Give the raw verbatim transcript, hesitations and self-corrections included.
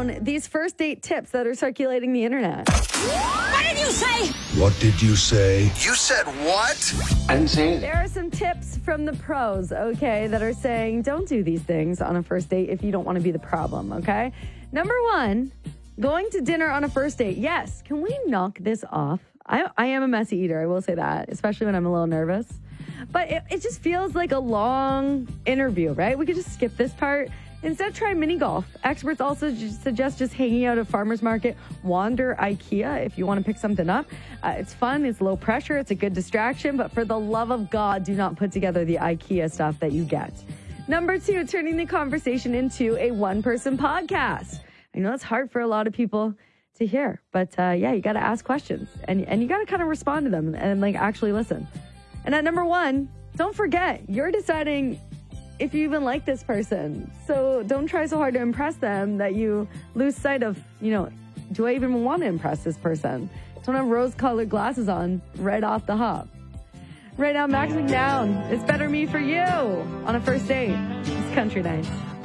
down these first date tips that are circulating the internet. What did you say? What did you say? You said what? I didn't say anything. There are some tips from the pros, okay, that are saying don't do these things on a first date if you don't want to be the problem, okay? Number one, going to dinner on a first date. Yes, can we knock this off? I, I am a messy eater, I will say that, especially when I'm a little nervous. But it, it just feels like a long interview, right? We could just skip this part. Instead, try mini golf. Experts also j- suggest just hanging out at farmer's market. Wander IKEA if you want to pick something up. Uh, it's fun. It's low pressure. It's a good distraction. But for the love of God, do not put together the IKEA stuff that you get. Number two, turning the conversation into a one-person podcast. I know it's hard for a lot of people to hear. But uh, yeah, you got to ask questions. And, and you got to kind of respond to them and like actually listen. And at number one, don't forget, you're deciding if you even like this person. So don't try so hard to impress them that you lose sight of, you know, do I even want to impress this person? Don't have rose-colored glasses on right off the hop. Right now, Max McNown, It's Better Me For You on a first date. It's Country Nights.